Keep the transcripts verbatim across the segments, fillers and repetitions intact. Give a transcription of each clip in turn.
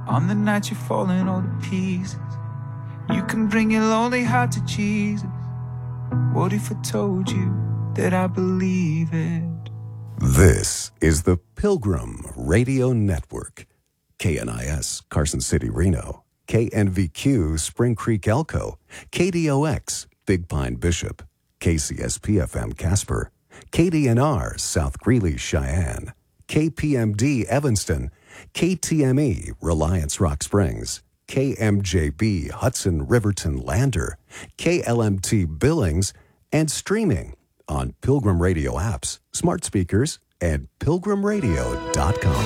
On the night you're falling all to pieces, you can bring your lonely heart to Jesus. What if I told you that I believe it? This is the Pilgrim Radio Network. K N I S, Carson City, Reno. K N V Q, Spring Creek, Elko. K D O X, Big Pine, Bishop. K C S P F M, Casper. K D N R, South Greeley, Cheyenne. K P M D, Evanston. K T M E, Reliance, Rock Springs. K M J B, Hudson, Riverton, Lander. K L M T, Billings. And streaming on Pilgrim Radio apps, smart speakers, and pilgrim radio dot com.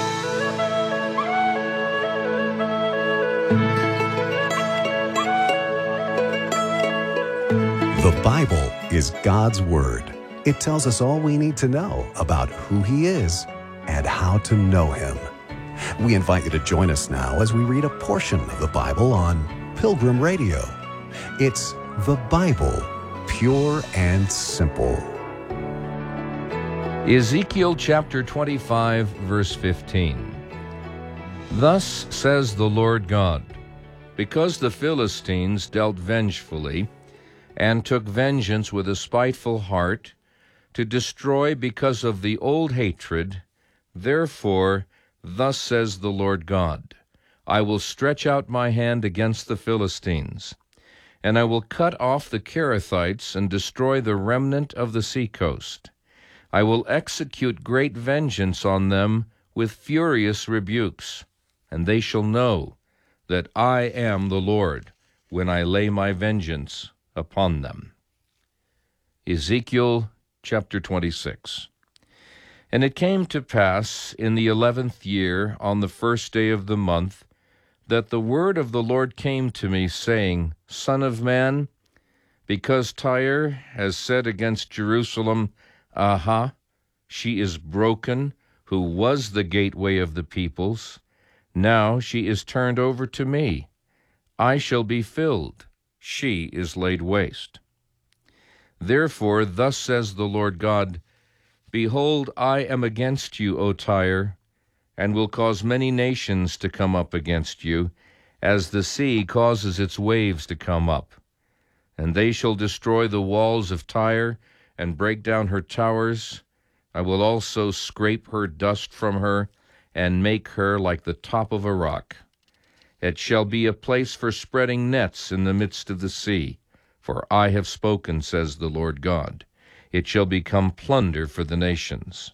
The Bible is God's Word. It tells us all we need to know about who He is and how to know Him. We invite you to join us now as we read a portion of the Bible on Pilgrim Radio. It's the Bible, pure and simple. Ezekiel chapter twenty-five, verse fifteen. Thus says the Lord God, because the Philistines dealt vengefully, and took vengeance with a spiteful heart, to destroy because of the old hatred, therefore, thus says the Lord God, I will stretch out my hand against the Philistines, and I will cut off the Kerethites and destroy the remnant of the seacoast. I will execute great vengeance on them with furious rebukes, and they shall know that I am the Lord when I lay my vengeance upon them. Ezekiel chapter twenty-six. And it came to pass in the eleventh year, on the first day of the month, that the word of the Lord came to me, saying, Son of man, because Tyre has said against Jerusalem, Aha, she is broken, who was the gateway of the peoples. Now she is turned over to me. I shall be filled. She is laid waste. Therefore, thus says the Lord God, Behold, I am against you, O Tyre, and will cause many nations to come up against you, as the sea causes its waves to come up. And they shall destroy the walls of Tyre, and break down her towers. I will also scrape her dust from her, and make her like the top of a rock. It shall be a place for spreading nets in the midst of the sea, for I have spoken, says the Lord God. It shall become plunder for the nations.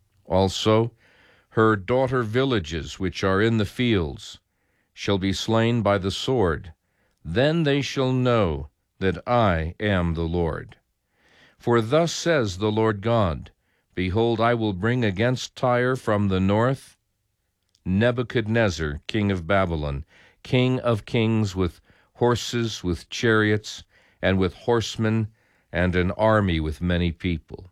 Also, her daughter villages, which are in the fields, shall be slain by the sword. Then they shall know that I am the Lord. For thus says the Lord God, Behold, I will bring against Tyre from the north Nebuchadnezzar, king of Babylon, king of kings, with horses, with chariots, and with horsemen, and an army with many people.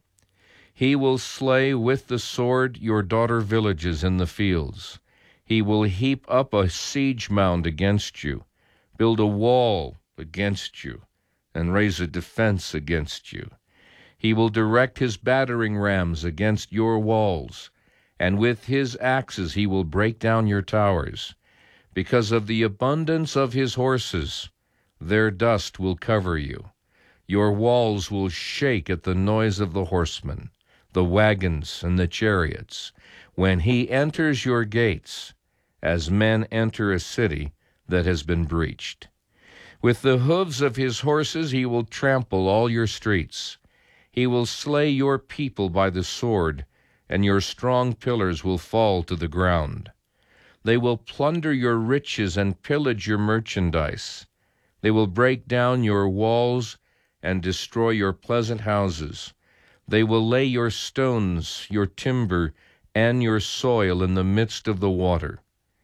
He will slay with the sword your daughter villages in the fields. He will heap up a siege mound against you, build a wall against you, and raise a defense against you. He will direct his battering rams against your walls, and with his axes he will break down your towers. Because of the abundance of his horses, their dust will cover you. Your walls will shake at the noise of the horsemen, the wagons, and the chariots, when he enters your gates, as men enter a city that has been breached. With the hooves of his horses he will trample all your streets. He will slay your people by the sword, and your strong pillars will fall to the ground. They will plunder your riches and pillage your merchandise. They will break down your walls and destroy your pleasant houses. They will lay your stones, your timber, and your soil in the midst of the water.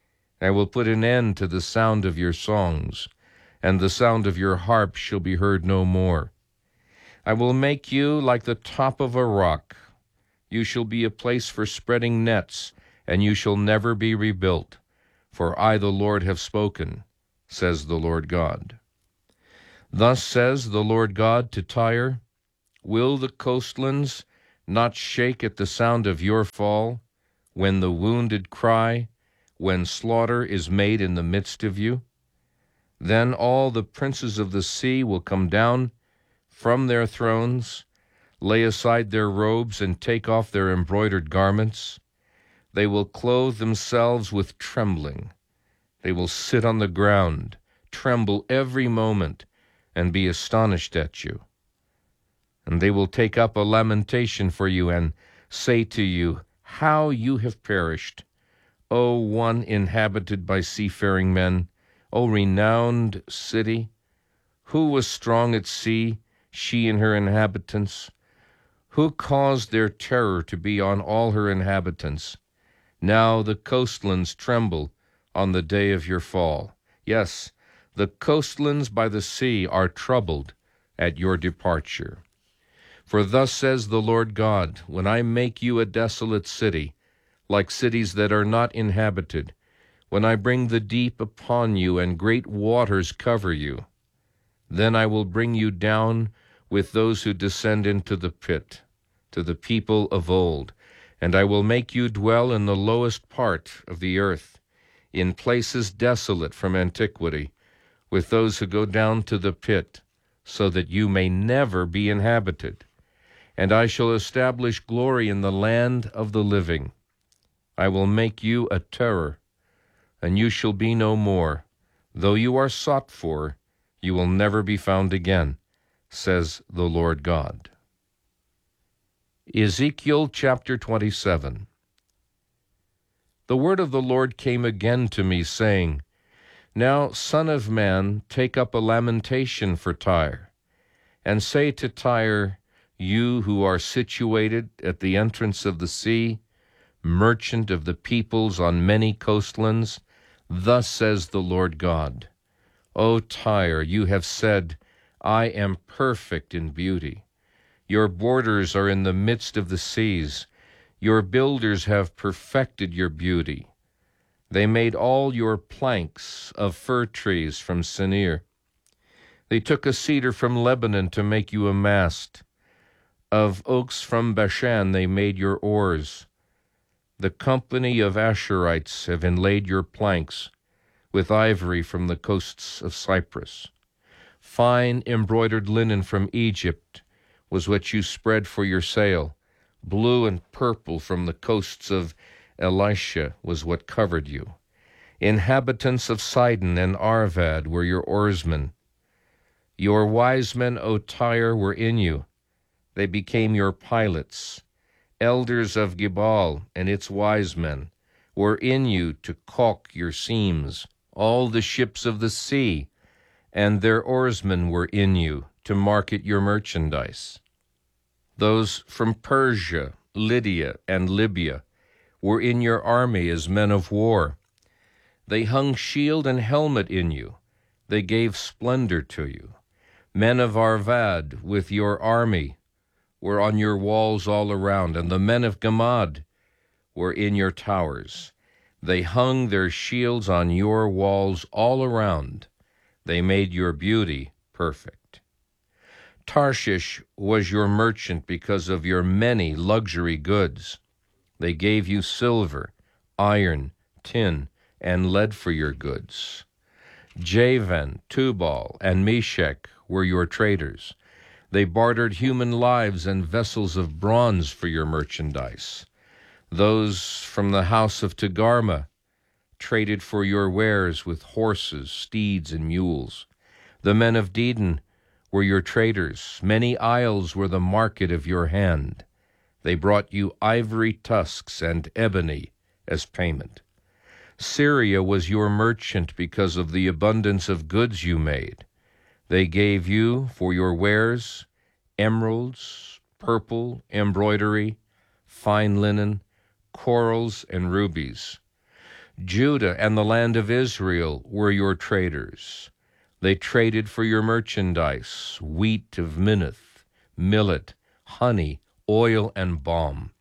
I will put an end to the sound of your songs, and the sound of your harp shall be heard no more. I will make you like the top of a rock. You shall be a place for spreading nets, and you shall never be rebuilt. For I, the Lord, have spoken, says the Lord God. Thus says the Lord God to Tyre, Will the coastlands not shake at the sound of your fall, when the wounded cry, when slaughter is made in the midst of you? Then all the princes of the sea will come down from their thrones, lay aside their robes, and take off their embroidered garments. They will clothe themselves with trembling. They will sit on the ground, tremble every moment, and be astonished at you. And they will take up a lamentation for you and say to you, how you have perished, O one inhabited by seafaring men, O renowned city! Who was strong at sea, she and her inhabitants? Who caused their terror to be on all her inhabitants? Now the coastlands tremble on the day of your fall. Yes, the coastlands by the sea are troubled at your departure. For thus says the Lord God, when I make you a desolate city, like cities that are not inhabited, when I bring the deep upon you and great waters cover you, then I will bring you down with those who descend into the pit, to the people of old, and I will make you dwell in the lowest part of the earth, in places desolate from antiquity, with those who go down to the pit, so that you may never be inhabited. And I shall establish glory in the land of the living. I will make you a terror, and you shall be no more. Though you are sought for, you will never be found again, says the Lord God. Ezekiel chapter twenty-seven. The word of the Lord came again to me, saying, Now, son of man, take up a lamentation for Tyre, and say to Tyre, you who are situated at the entrance of the sea, merchant of the peoples on many coastlands, thus says the Lord God, O Tyre, you have said, I am perfect in beauty. Your borders are in the midst of the seas. Your builders have perfected your beauty. They made all your planks of fir trees from Senir. They took a cedar from Lebanon to make you a mast. Of oaks from Bashan they made your oars. The company of Asherites have inlaid your planks with ivory from the coasts of Cyprus. Fine embroidered linen from Egypt was what you spread for your sail. Blue and purple from the coasts of Elisha was what covered you. Inhabitants of Sidon and Arvad were your oarsmen. Your wise men, O Tyre, were in you. They became your pilots. Elders of Gebal and its wise men were in you to caulk your seams. All the ships of the sea and their oarsmen were in you to market your merchandise. Those from Persia, Lydia, and Libya were in your army as men of war. They hung shield and helmet in you. They gave splendor to you. Men of Arvad with your army were on your walls all around, and the men of Gamad were in your towers. They hung their shields on your walls all around. They made your beauty perfect. Tarshish was your merchant because of your many luxury goods. They gave you silver, iron, tin, and lead for your goods. Javan, Tubal, and Meshech were your traders. They bartered human lives and vessels of bronze for your merchandise. Those from the house of Togarmah traded for your wares with horses, steeds, and mules. The men of Dedan were your traders. Many isles were the market of your hand. They brought you ivory tusks and ebony as payment. Syria was your merchant because of the abundance of goods you made. They gave you for your wares emeralds, purple, embroidery, fine linen, corals, and rubies. Judah and the land of Israel were your traders. They traded for your merchandise, wheat of Minnith, millet, honey, oil, and balm.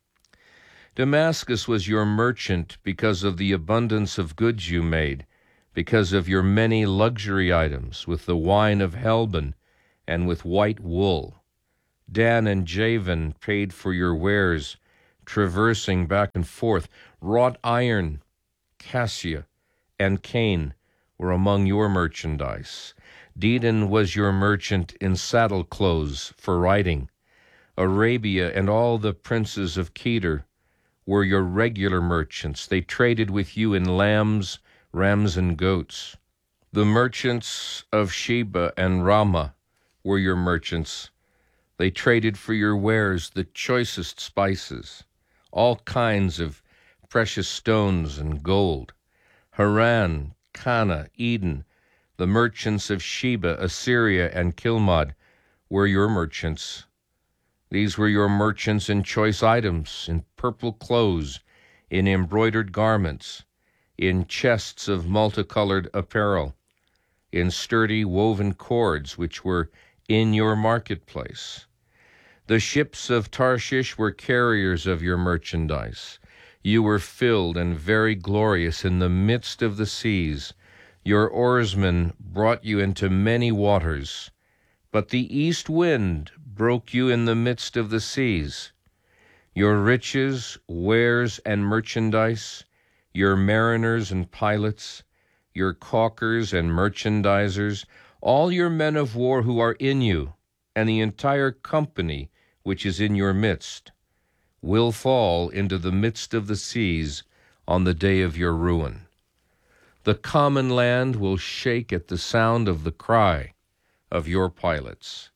Damascus was your merchant because of the abundance of goods you made, because of your many luxury items, with the wine of Helbon and with white wool. Dan and Javan paid for your wares, traversing back and forth. Wrought iron cassia, and cane were among your merchandise. Dedan was your merchant in saddle clothes for riding. Arabia and all the princes of Kedar were your regular merchants. They traded with you in lambs, rams, and goats. The merchants of Sheba and Ramah were your merchants. They traded for your wares the choicest spices, all kinds of precious stones and gold. Haran, Cana, Eden, the merchants of Sheba, Assyria, and Kilmad were your merchants. These were your merchants in choice items, in purple clothes, in embroidered garments, in chests of multicolored apparel, in sturdy woven cords which were in your marketplace. The ships of Tarshish were carriers of your merchandise. You were filled and very glorious in the midst of the seas. Your oarsmen brought you into many waters, but the east wind broke you in the midst of the seas. Your riches, wares, and merchandise, your mariners and pilots, your caulkers and merchandisers, all your men of war who are in you, and the entire company which is in your midst, will fall into the midst of the seas on the day of your ruin. The common land will shake at the sound of the cry of your pilots.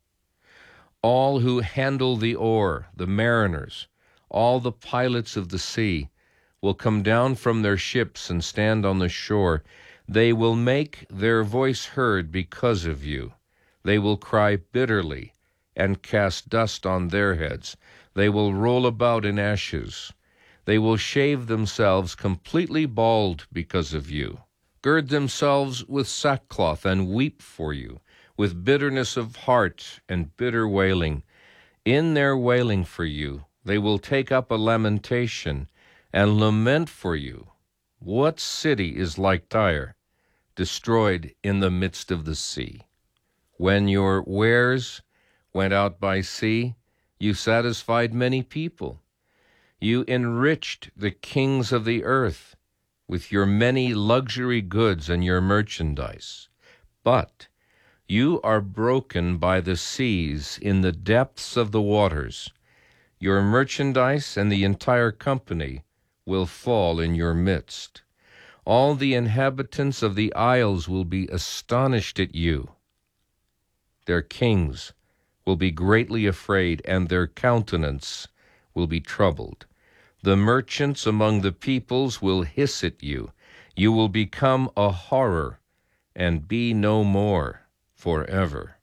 All who handle the oar, the mariners, all the pilots of the sea, will come down from their ships and stand on the shore. They will make their voice heard because of you. They will cry bitterly and cast dust on their heads. They will roll about in ashes. They will shave themselves completely bald because of you, gird themselves with sackcloth and weep for you, with bitterness of heart and bitter wailing. In their wailing for you, they will take up a lamentation and lament for you. What city is like Tyre, destroyed in the midst of the sea? When your wares went out by sea, you satisfied many people. You enriched the kings of the earth with your many luxury goods and your merchandise. But you are broken by the seas in the depths of the waters. Your merchandise and the entire company will fall in your midst. All the inhabitants of the isles will be astonished at you. Their kings will be greatly afraid, and their countenance will be troubled. The merchants among the peoples will hiss at you. You will become a horror and be no more forever.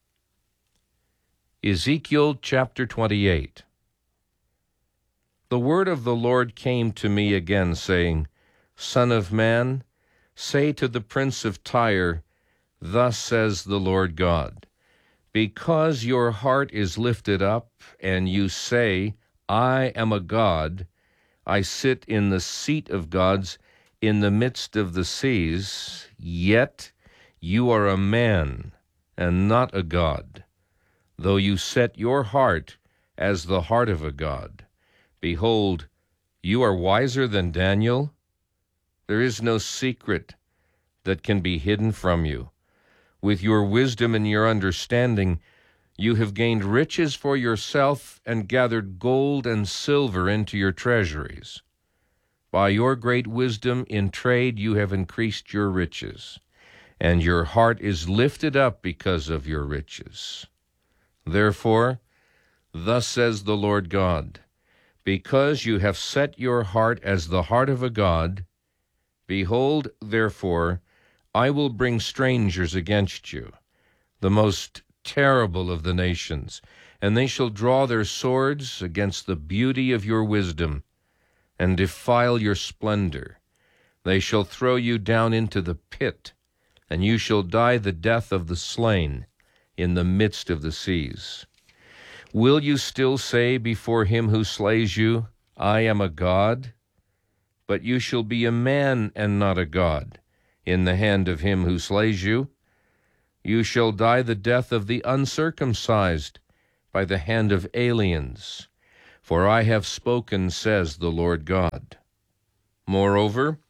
Ezekiel chapter twenty-eight. The word of the Lord came to me again, saying, Son of man, say to the prince of Tyre, Thus says the Lord God, because your heart is lifted up, and you say, I am a god, I sit in the seat of gods in the midst of the seas, yet you are a man and not a god, though you set your heart as the heart of a god. Behold, you are wiser than Daniel. There is no secret that can be hidden from you. With your wisdom and your understanding, you have gained riches for yourself and gathered gold and silver into your treasuries. By your great wisdom in trade you have increased your riches, and your heart is lifted up because of your riches. Therefore, thus says the Lord God, because you have set your heart as the heart of a god, behold, therefore, I will bring strangers against you, the most terrible of the nations, and they shall draw their swords against the beauty of your wisdom and defile your splendor. They shall throw you down into the pit, and you shall die the death of the slain in the midst of the seas. Will you still say before him who slays you, I am a god? But you shall be a man and not a god in the hand of him who slays you. You shall die the death of the uncircumcised by the hand of aliens. For I have spoken, says the Lord God. Moreover,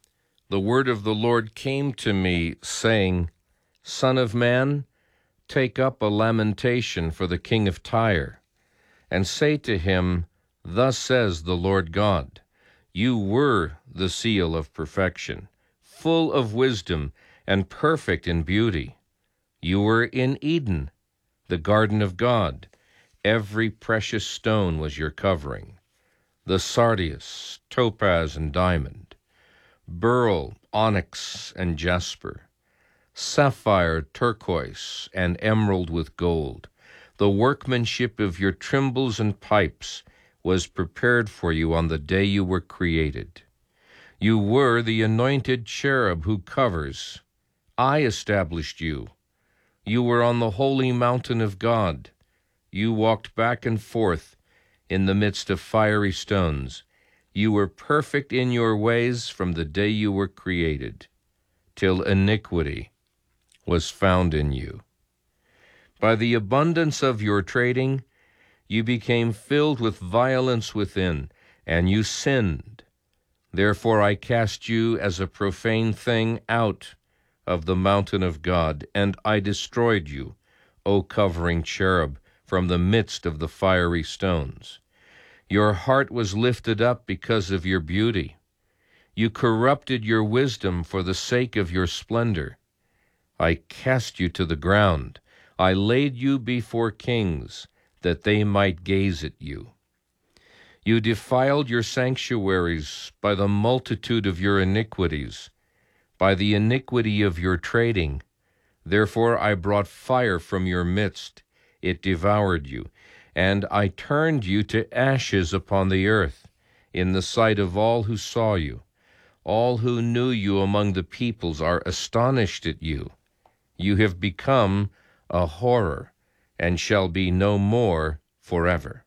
the word of the Lord came to me, saying, Son of man, take up a lamentation for the king of Tyre, and say to him, Thus says the Lord God, You were the seal of perfection, full of wisdom and perfect in beauty. You were in Eden, the garden of God. Every precious stone was your covering, the sardius, topaz, and diamond, beryl, onyx, and jasper, sapphire, turquoise, and emerald with gold. The workmanship of your timbrels and pipes was prepared for you on the day you were created. You were the anointed cherub who covers. I established you. You were on the holy mountain of God. You walked back and forth in the midst of fiery stones. You were perfect in your ways from the day you were created, till iniquity was found in you. By the abundance of your trading, you became filled with violence within, and you sinned. Therefore I cast you as a profane thing out of the mountain of God, and I destroyed you, O covering cherub, from the midst of the fiery stones. Your heart was lifted up because of your beauty. You corrupted your wisdom for the sake of your splendor. I cast you to the ground. I laid you before kings, that they might gaze at you. You defiled your sanctuaries by the multitude of your iniquities, by the iniquity of your trading. Therefore I brought fire from your midst. It devoured you, and I turned you to ashes upon the earth, in the sight of all who saw you. All who knew you among the peoples are astonished at you. You have become a horror, and shall be no more forever.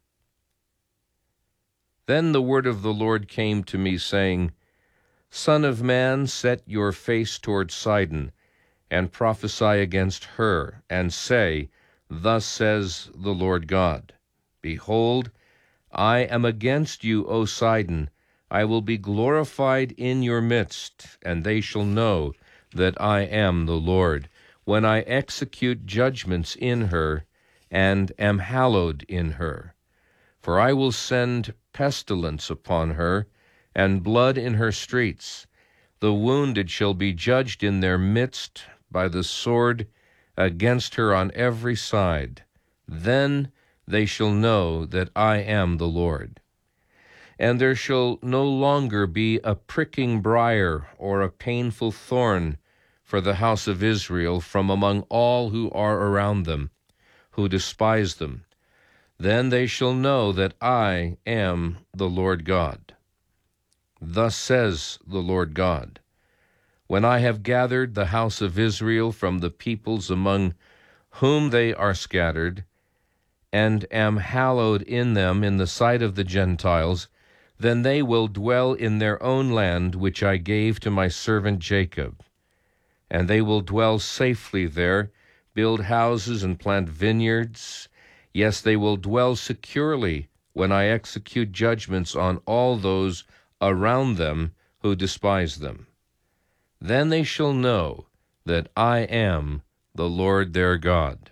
Then the word of the Lord came to me, saying, Son of man, set your face toward Sidon, and prophesy against her, and say, Thus says the Lord God, Behold, I am against you, O Sidon. I will be glorified in your midst, and they shall know that I am the Lord, when I execute judgments in her, and am hallowed in her. For I will send pestilence upon her, and blood in her streets. The wounded shall be judged in their midst by the sword against her on every side. Then they shall know that I am the Lord. And there shall no longer be a pricking briar or a painful thorn for the house of Israel from among all who are around them, who despise them. Then they shall know that I am the Lord God. Thus says the Lord God, When I have gathered the house of Israel from the peoples among whom they are scattered, and am hallowed in them in the sight of the Gentiles, then they will dwell in their own land which I gave to my servant Jacob. And they will dwell safely there, build houses and plant vineyards. Yes, they will dwell securely when I execute judgments on all those around them who despise them. Then they shall know that I am the Lord their God.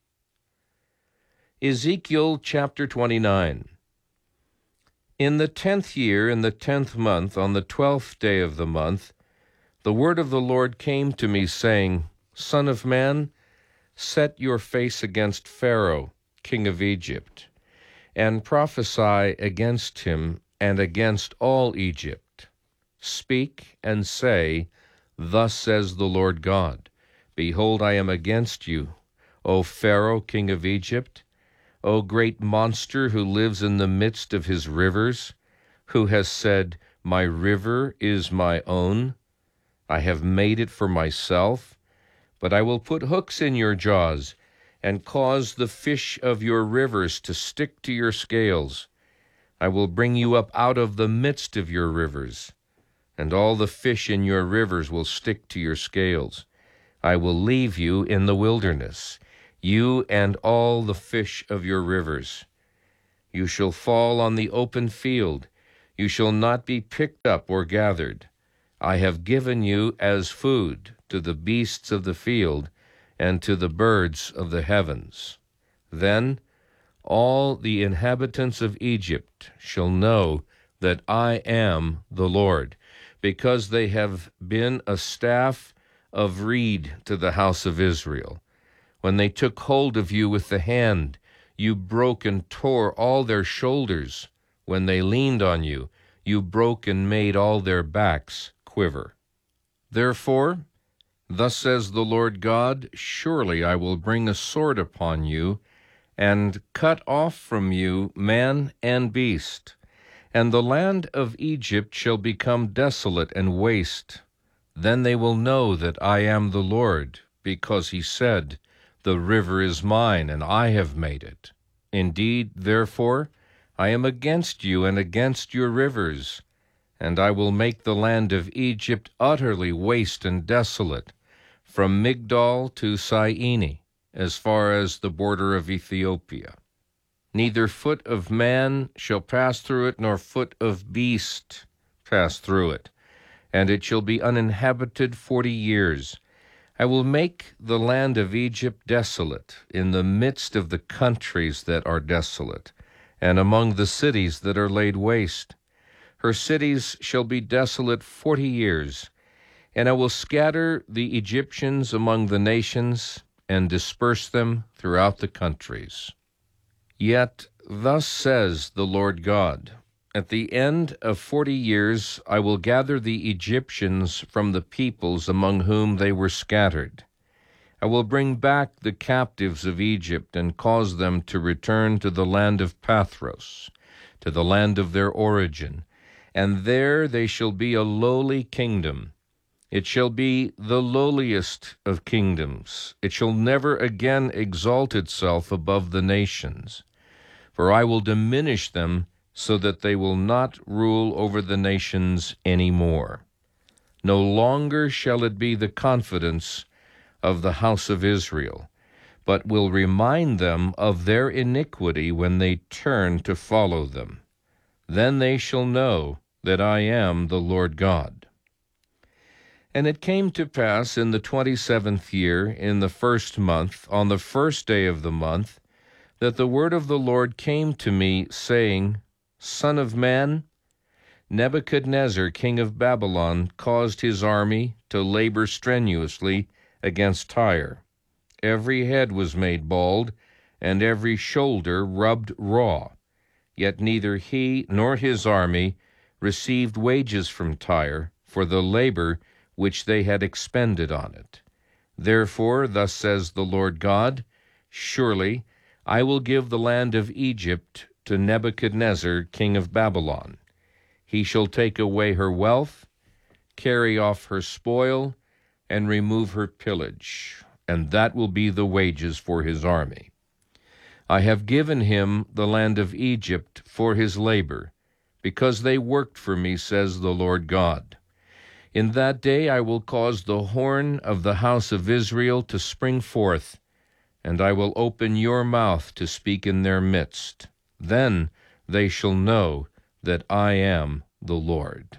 Ezekiel chapter twenty-nine. In the tenth year, in the tenth month, on the twelfth day of the month, the word of the Lord came to me, saying, Son of man, set your face against Pharaoh, king of Egypt, and prophesy against him and against all Egypt. Speak and say, Thus says the Lord God, Behold, I am against you, O Pharaoh, king of Egypt, O great monster who lives in the midst of his rivers, who has said, My river is my own. I have made it for myself, but I will put hooks in your jaws and cause the fish of your rivers to stick to your scales. I will bring you up out of the midst of your rivers, and all the fish in your rivers will stick to your scales. I will leave you in the wilderness, you and all the fish of your rivers. You shall fall on the open field. You shall not be picked up or gathered. I have given you as food to the beasts of the field and to the birds of the heavens. Then all the inhabitants of Egypt shall know that I am the Lord, because they have been a staff of reed to the house of Israel. When they took hold of you with the hand, you broke and tore all their shoulders. When they leaned on you, you broke and made all their backs quiver. Therefore, thus says the Lord God, surely I will bring a sword upon you, and cut off from you man and beast, and the land of Egypt shall become desolate and waste. Then they will know that I am the Lord, because he said, the river is mine, and I have made it. Indeed, therefore, I am against you and against your rivers, and I will make the land of Egypt utterly waste and desolate, from Migdol to Syene, as far as the border of Ethiopia. Neither foot of man shall pass through it, nor foot of beast pass through it, and it shall be uninhabited forty years. I will make the land of Egypt desolate in the midst of the countries that are desolate, and among the cities that are laid waste. Her cities shall be desolate forty years, and I will scatter the Egyptians among the nations, and disperse them throughout the countries. Yet thus says the Lord God, at the end of forty years I will gather the Egyptians from the peoples among whom they were scattered. I will bring back the captives of Egypt and cause them to return to the land of Pathros, to the land of their origin, and there they shall be a lowly kingdom. It shall be the lowliest of kingdoms. It shall never again exalt itself above the nations. For I will diminish them so that they will not rule over the nations any more. No longer shall it be the confidence of the house of Israel, but will remind them of their iniquity when they turn to follow them. Then they shall know that I am the Lord God. And it came to pass in the twenty-seventh year, in the first month, on the first day of the month, that the word of the Lord came to me, saying, Son of man, Nebuchadnezzar, king of Babylon, caused his army to labor strenuously against Tyre. Every head was made bald, and every shoulder rubbed raw. Yet neither he nor his army received wages from Tyre for the labor which they had expended on it. Therefore, thus says the Lord God, surely I will give the land of Egypt to Nebuchadnezzar, king of Babylon. He shall take away her wealth, carry off her spoil, and remove her pillage, and that will be the wages for his army. I have given him the land of Egypt for his labor, because they worked for me, says the Lord God. In that day I will cause the horn of the house of Israel to spring forth, and I will open your mouth to speak in their midst. Then they shall know that I am the Lord.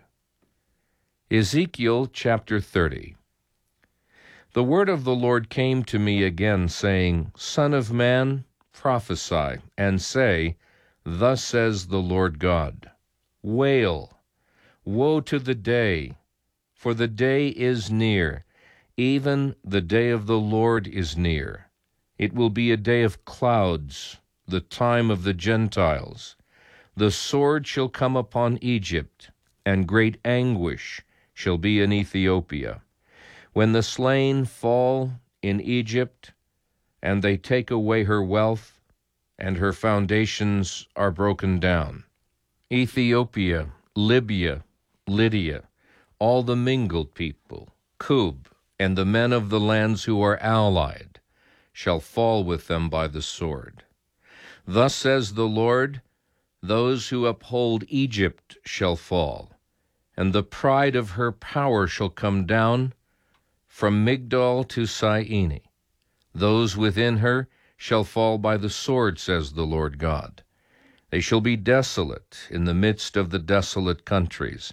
Ezekiel chapter thirty. The word of the Lord came to me again, saying, Son of man, prophesy, and say, Thus says the Lord God, Wail, woe to the day, for the day is near, even the day of the Lord is near. It will be a day of clouds, the time of the Gentiles. The sword shall come upon Egypt, and great anguish shall be in Ethiopia. When the slain fall in Egypt, and they take away her wealth, and her foundations are broken down. Ethiopia, Libya, Lydia, all the mingled people, Cub, and the men of the lands who are allied, shall fall with them by the sword. Thus says the Lord, those who uphold Egypt shall fall, and the pride of her power shall come down from Migdol to Syene. Those within her shall fall by the sword, says the Lord God. They shall be desolate in the midst of the desolate countries,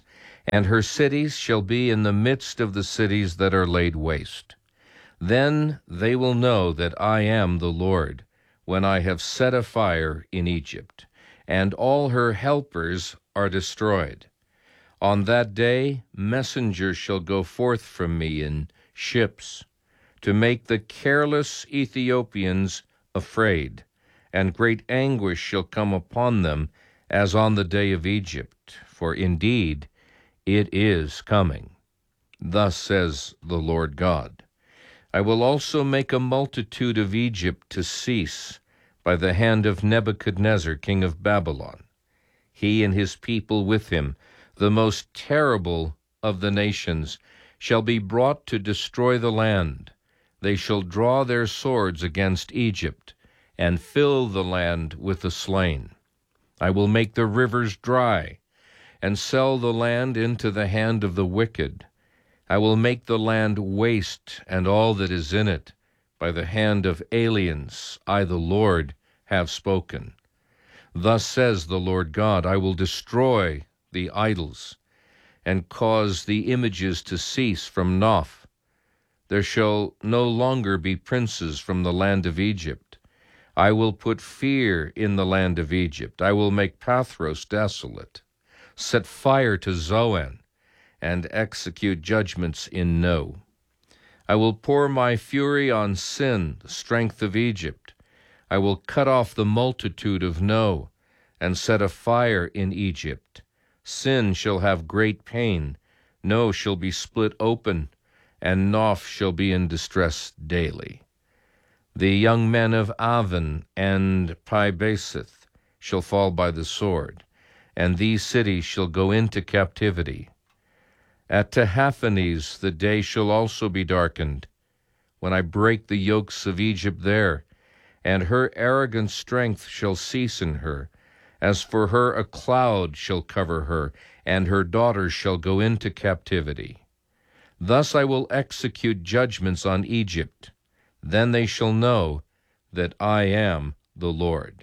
and her cities shall be in the midst of the cities that are laid waste. Then they will know that I am the Lord, when I have set a fire in Egypt, and all her helpers are destroyed. On that day messengers shall go forth from me in ships, to make the careless Ethiopians afraid, and great anguish shall come upon them as on the day of Egypt, for indeed it is coming. Thus says the Lord God. I will also make a multitude of Egypt to cease by the hand of Nebuchadnezzar, king of Babylon. He and his people with him, the most terrible of the nations, shall be brought to destroy the land. They shall draw their swords against Egypt, and fill the land with the slain. I will make the rivers dry, and sell the land into the hand of the wicked. I will make the land waste, and all that is in it, by the hand of aliens. I, the Lord, have spoken. Thus says the Lord God, I will destroy the idols, and cause the images to cease from Noph. There shall no longer be princes from the land of Egypt. I will put fear in the land of Egypt. I will make Pathros desolate, set fire to Zoan, and execute judgments in No. I will pour my fury on Sin, the strength of Egypt. I will cut off the multitude of No, and set a fire in Egypt. Sin shall have great pain, No shall be split open, and Noph shall be in distress daily. The young men of Aven and Pi-Baseth shall fall by the sword, and these cities shall go into captivity. At Tahaphanes the day shall also be darkened, when I break the yokes of Egypt there, and her arrogant strength shall cease in her. As for her, a cloud shall cover her, and her daughters shall go into captivity. Thus I will execute judgments on Egypt. Then they shall know that I am the Lord.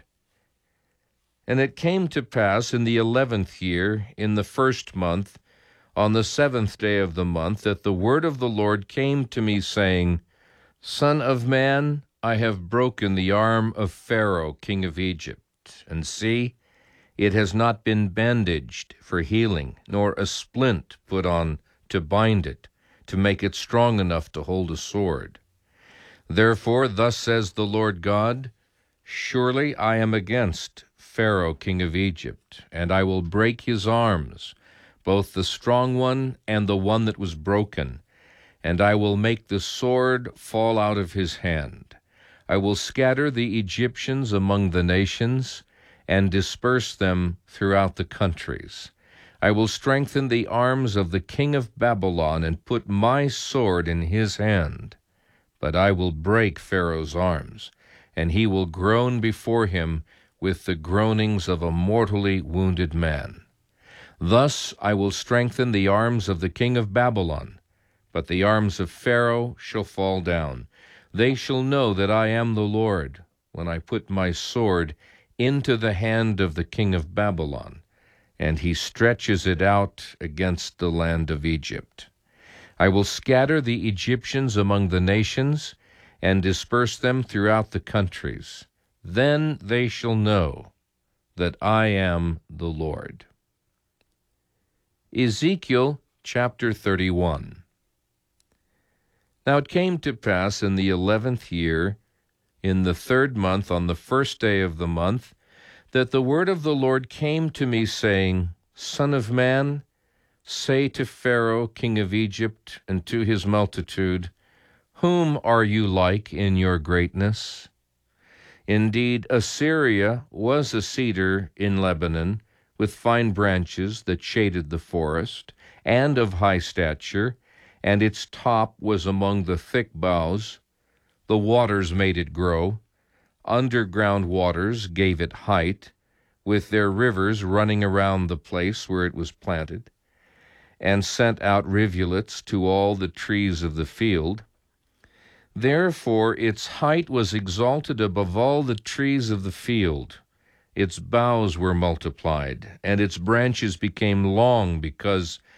And it came to pass in the eleventh year, in the first month, on the seventh day of the month, that the word of the Lord came to me, saying, Son of man, I have broken the arm of Pharaoh, king of Egypt. And see, it has not been bandaged for healing, nor a splint put on to bind it, to make it strong enough to hold a sword. Therefore, thus says the Lord God, Surely I am against Pharaoh, king of Egypt, and I will break his arms, both the strong one and the one that was broken, and I will make the sword fall out of his hand. I will scatter the Egyptians among the nations, and disperse them throughout the countries. I will strengthen the arms of the king of Babylon, and put my sword in his hand. But I will break Pharaoh's arms, and he will groan before him with the groanings of a mortally wounded man. Thus I will strengthen the arms of the king of Babylon, but the arms of Pharaoh shall fall down. They shall know that I am the Lord, when I put my sword into the hand of the king of Babylon, and he stretches it out against the land of Egypt. I will scatter the Egyptians among the nations, and disperse them throughout the countries. Then they shall know that I am the Lord. Ezekiel chapter thirty-one. Now it came to pass in the eleventh year, in the third month, on the first day of the month, that the word of the Lord came to me, saying, Son of man, say to Pharaoh, king of Egypt, and to his multitude, Whom are you like in your greatness? Indeed, Assyria was a cedar in Lebanon, with fine branches that shaded the forest, and of high stature, and its top was among the thick boughs. The waters made it grow. Underground waters gave it height, with their rivers running around the place where it was planted, and sent out rivulets to all the trees of the field. Therefore its height was exalted above all the trees of the field. Its boughs were multiplied, and its branches became long, because